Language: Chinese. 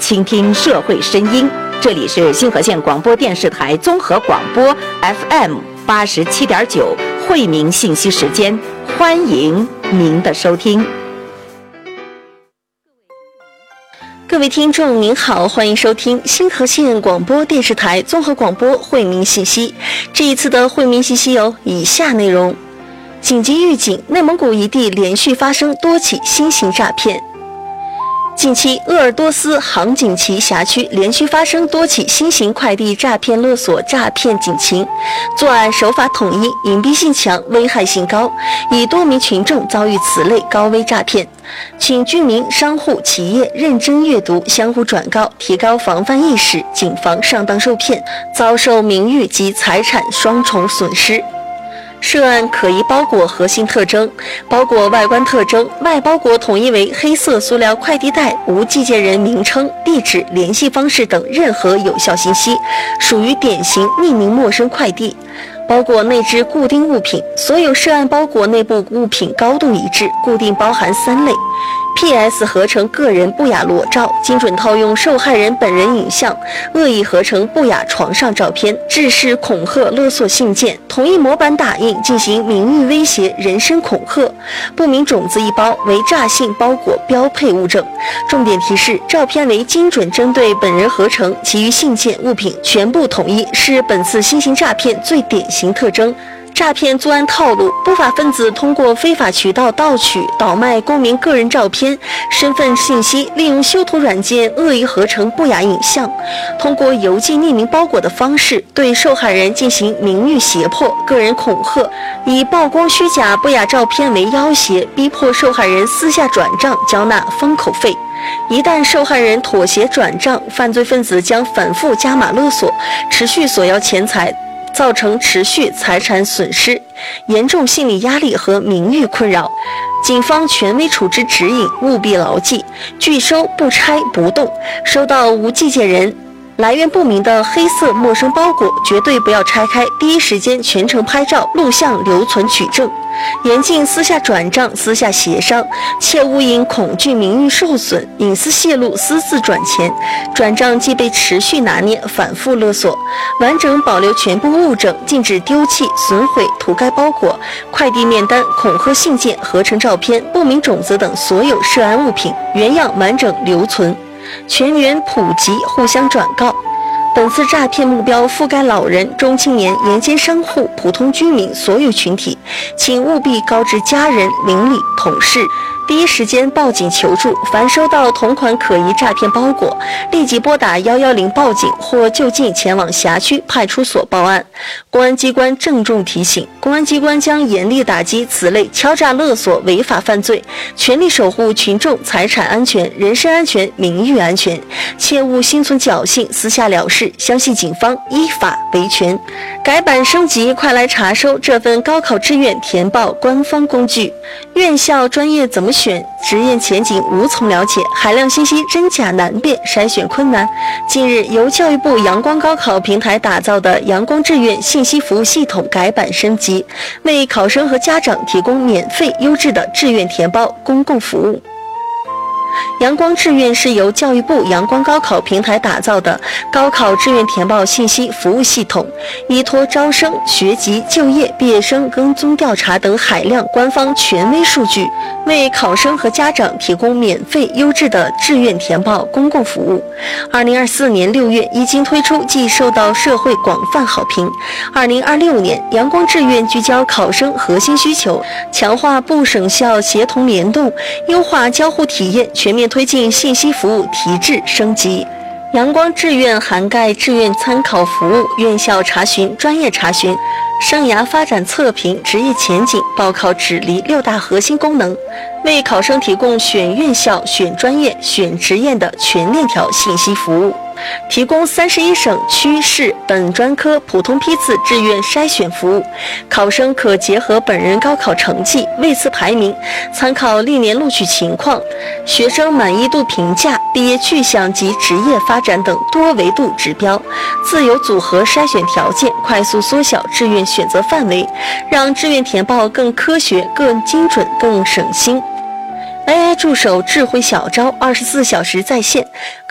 倾听社会声音。这里是新河县广播电视台综合广播 FM87.9惠民信息时间，欢迎您的收听。 各位听众您好，欢迎收听新河县广播电视台综合广播惠民信息。这一次的惠民信息有以下内容：紧急预警，内蒙古一地连续发生多起新型诈骗。近期，鄂尔多斯杭锦旗辖区连续发生多起新型快递诈骗勒索诈骗警情，作案手法统一，隐蔽性强，危害性高，已多名群众遭遇此类高危诈骗。请居民、商户、企业认真阅读，相互转告，提高防范意识，谨防上当受骗，遭受名誉及财产双重损失。涉案可疑包裹核心特征：包裹外观特征，外包裹统一为黑色塑料快递袋，无寄件人名称、地址、联系方式等任何有效信息，属于典型匿名陌生快递。包裹内置固定物品，所有涉案包裹内部物品高度一致，固定包含3类。PS 合成个人不雅裸照，精准套用受害人本人影像，恶意合成不雅床上照片，制式恐吓勒索信件，统一模板打印进行名誉威胁、人身恐吓。不明种子一包为诈信包裹标配物证。重点提示：照片为精准针对本人合成，其余信件物品全部统一，是本次新型诈骗最典型特征。诈骗作案套路：不法分子通过非法渠道盗取、倒卖公民个人照片、身份信息，利用修图软件恶意合成不雅影像，通过邮寄匿名包裹的方式对受害人进行名誉胁迫、个人恐吓，以曝光虚假不雅照片为要挟，逼迫受害人私下转账交纳封口费。一旦受害人妥协转账，犯罪分子将反复加码勒索，持续索要钱财，造成持续财产损失，严重心理压力和名誉困扰。警方权威处置指引务必牢记：拒收、不拆、不动。收到无寄件人、来源不明的黑色陌生包裹，绝对不要拆开，第一时间全程拍照、录像留存取证。严禁私下转账、私下协商，切勿因恐惧名誉受损、隐私泄露私自转钱，转账即被持续拿捏、反复勒索。完整保留全部物证，禁止丢弃、损毁、涂改包裹、快递面单、恐吓信件、合成照片、不明种子等所有涉案物品，原样完整留存，全员普及，互相转告。本次诈骗目标覆盖老人、中青年、沿街商户、普通居民所有群体，请务必告知家人、邻里、同事，第一时间报警求助。凡收到同款可疑诈骗包裹，立即拨打110报警或就近前往辖区派出所报案。公安机关郑重提醒：公安机关将严厉打击此类敲诈勒索违法犯罪，全力守护群众财产安全、人身安全、名誉安全，切勿心存侥幸、私下了事，相信警方依法维权。改版升级，快来查收这份高考志愿填报官方工具。院校专业怎么选？职业前景无从了解，海量信息真假难辨，筛选困难。近日，由教育部阳光高考平台打造的阳光志愿信息服务系统改版升级，为考生和家长提供免费优质的志愿填报公共服务。阳光志愿是由教育部阳光高考平台打造的高考志愿填报信息服务系统，依托招生、学籍、就业、毕业生跟踪调查等海量官方权威数据，为考生和家长提供免费优质的志愿填报公共服务。2024年6月一经推出，即受到社会广泛好评。2026年，阳光志愿聚焦考生核心需求，强化部省校协同联动，优化交互体验，全面推进信息服务提质升级。阳光志愿涵盖志愿参考服务、院校查询、专业查询、生涯发展测评、职业前景、报考指离6大核心功能，为考生提供选院校、选专业、选职业的全链条信息服务。提供31省区市本专科普通批次志愿筛选服务，考生可结合本人高考成绩、位次排名，参考历年录取情况、学生满意度评价、毕业去向及职业发展等多维度指标，自由组合筛选条件，快速缩小志愿选择范围，让志愿填报更科学、更精准、更省心。AI 助手智慧小招，24小时在线。